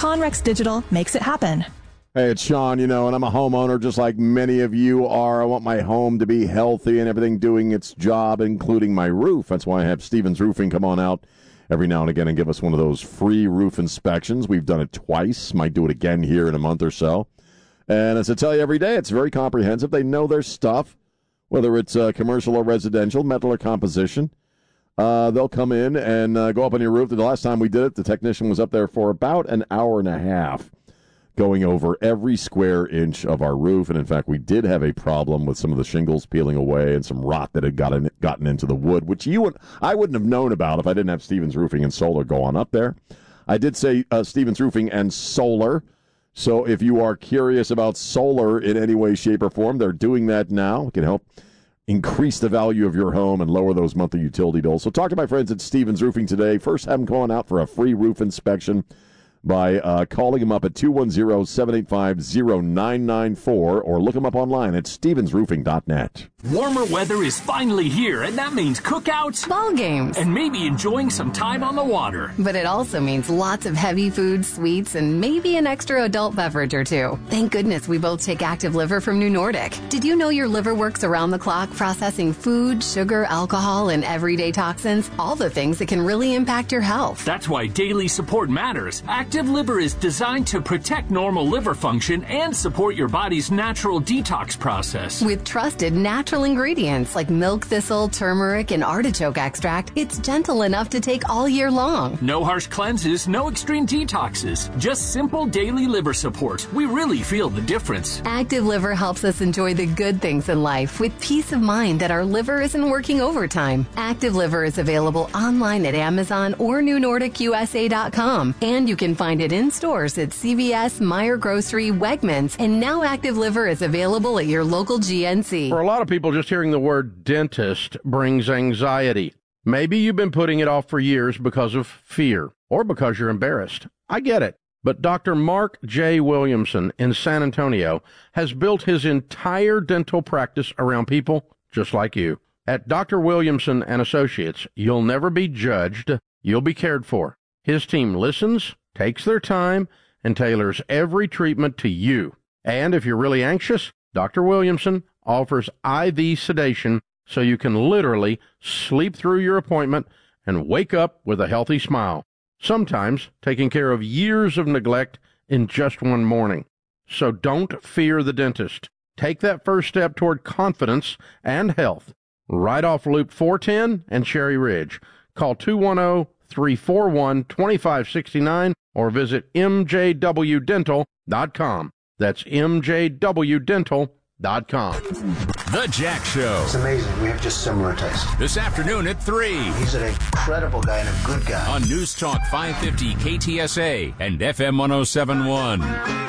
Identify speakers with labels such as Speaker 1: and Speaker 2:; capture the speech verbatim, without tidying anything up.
Speaker 1: Conrex Digital makes it happen.
Speaker 2: Hey, it's Sean, you know, and I'm a homeowner just like many of you are. I want my home to be healthy and everything doing its job, including my roof. That's why I have Stevens Roofing come on out every now and again and give us one of those free roof inspections. We've done it twice. Might do it again here in a month or so. And as I tell you every day, it's very comprehensive. They know their stuff, whether it's uh, commercial or residential, metal or composition. Uh, they'll come in and uh, go up on your roof. The last time we did it, the technician was up there for about an hour and a half going over every square inch of our roof. And, in fact, we did have a problem with some of the shingles peeling away and some rot that had gotten, gotten into the wood, which you would, I wouldn't have known about if I didn't have Stevens Roofing and Solar go on up there. I did say uh, Stevens Roofing and Solar. So if you are curious about solar in any way, shape, or form, they're doing that now. It can help increase the value of your home and lower those monthly utility bills. So talk to my friends at Stevens Roofing today. First, have them come on out for a free roof inspection by uh, calling them up at two one zero, seven eight five, zero nine nine four or look them up online at stevens roofing dot net.
Speaker 3: Warmer weather is finally here, and that means cookouts,
Speaker 4: ball games,
Speaker 3: and maybe enjoying some time on the water.
Speaker 4: But it also means lots of heavy food, sweets, and maybe an extra adult beverage or two. Thank goodness we both take Active Liver from New Nordic. Did you know your liver works around the clock processing food, sugar, alcohol, and everyday toxins? All the things that can really impact your health.
Speaker 3: That's why daily support matters. Active Liver is designed to protect normal liver function and support your body's natural detox process.
Speaker 4: With trusted natural ingredients like milk thistle, turmeric, and artichoke extract, it's gentle enough to take all year long.
Speaker 3: No harsh cleanses, no extreme detoxes, just simple daily liver support. We really feel the difference.
Speaker 4: Active Liver helps us enjoy the good things in life with peace of mind that our liver isn't working overtime. Active Liver is available online at Amazon or new nordic u s a dot com, and you can find it in stores at C V S, Meijer Grocery, Wegmans, and now Active Liver is available at your local G N C.
Speaker 5: For a lot of people, just hearing the word dentist brings anxiety. Maybe you've been putting it off for years because of fear or because you're embarrassed. I get it. But Doctor Mark J. Williamson in San Antonio has built his entire dental practice around people just like you. At Doctor Williamson and Associates, you'll never be judged. You'll be cared for. His team listens, takes their time, and tailors every treatment to you. And if you're really anxious, Doctor Williamson offers I V sedation so you can literally sleep through your appointment and wake up with a healthy smile, sometimes taking care of years of neglect in just one morning. So don't fear the dentist. Take that first step toward confidence and health. Right off Loop four ten and Cherry Ridge. Call two one zero, three four one, two five six nine or visit m j w dental dot com. That's m j w dental dot com.
Speaker 6: The Jack Show.
Speaker 7: It's amazing. We have just similar taste.
Speaker 6: This afternoon at three.
Speaker 7: He's an incredible guy and a good guy.
Speaker 6: On News Talk five fifty K T S A and F M one oh seven point one.